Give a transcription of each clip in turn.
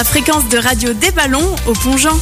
La fréquence de radio des ballons au Pont-Jean.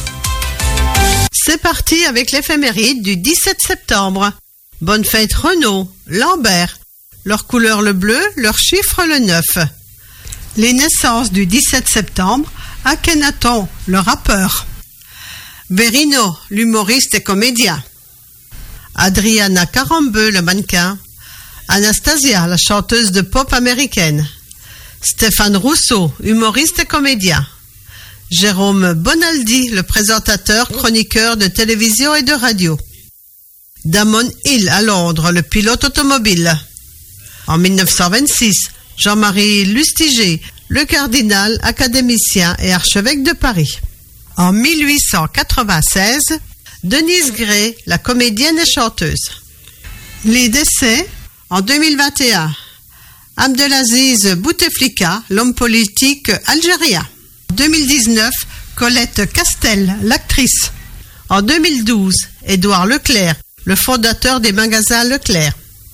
C'est parti avec l'éphéméride du 17 septembre. Bonne fête Renaud, Lambert. Leur couleur le bleu, leur chiffre le 9. Les naissances du 17 septembre, Akhenaton, le rappeur. Berino, l'humoriste et comédien. Adriana Carambeu, le mannequin. Anastasia, la chanteuse de pop américaine. Stéphane Rousseau, humoriste et comédien. Jérôme Bonaldi, le présentateur, chroniqueur de télévision et de radio. Damon Hill, à Londres, le pilote automobile. En 1926, Jean-Marie Lustiger, le cardinal, académicien et archevêque de Paris. En 1896, Denise Gray, la comédienne et chanteuse. Les décès en 2021. Abdelaziz Bouteflika, l'homme politique algérien. En 2019, Colette Castel, l'actrice. En 2012, Édouard Leclerc, le fondateur des magasins Leclerc.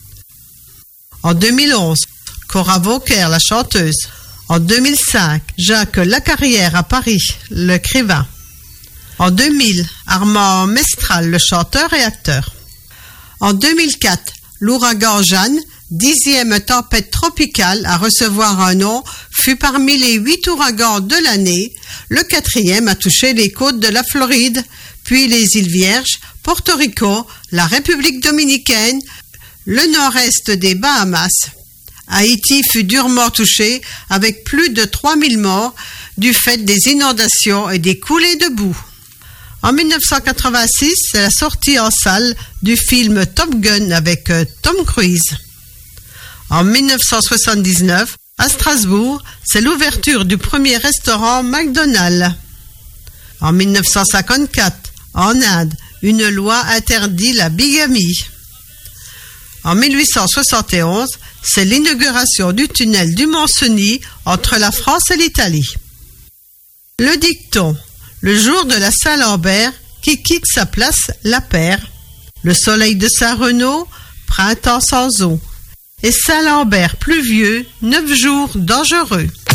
En 2011, Cora Vauquer, la chanteuse. En 2005, Jacques Lacarrière à Paris, l'écrivain. En 2000, Armand Mestral, le chanteur et acteur. En 2004, l'ouragan Jeanne, 10e tempête tropicale à recevoir un nom, fut parmi les 8 ouragans de l'année. Le 4e a touché les côtes de la Floride, puis les îles Vierges, Porto Rico, la République dominicaine, le nord-est des Bahamas. Haïti fut durement touché avec plus de 3000 morts du fait des inondations et des coulées de boue. En 1986, c'est la sortie en salle du film Top Gun avec Tom Cruise. En 1979, à Strasbourg, c'est l'ouverture du premier restaurant McDonald's. En 1954, en Inde, une loi interdit la bigamie. En 1871, c'est l'inauguration du tunnel du Mont-Cenis entre la France et l'Italie. Le dicton, le jour de la Saint-Lambert, qui quitte sa place la perd. Le soleil de Saint-Renaud, printemps sans eau. Et Saint-Lambert pluvieux, 9 jours dangereux.